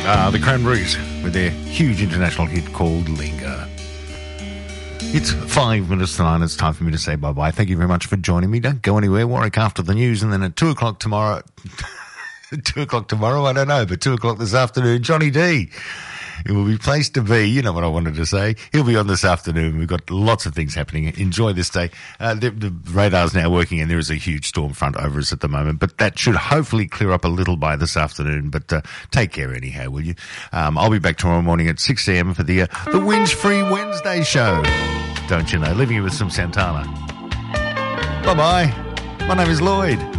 The Cranberries with their huge international hit called Linger. It's 5 minutes to 9. It's time for me to say bye-bye. Thank you very much for joining me. Don't go anywhere. Warwick after the news, and then at 2 o'clock tomorrow... 2 o'clock tomorrow, I don't know, but 2 o'clock this afternoon, Johnny D. It will be place to be. You know what I wanted to say. He'll be on this afternoon. We've got lots of things happening. Enjoy this day. The radar's now working, and there is a huge storm front over us at the moment, but that should hopefully clear up a little by this afternoon. But take care anyhow, will you? I'll be back tomorrow morning at 6 a.m. for the Whinge-Free Wednesday show. Don't you know? Leaving you with some Santana. Bye-bye. My name is Lloyd.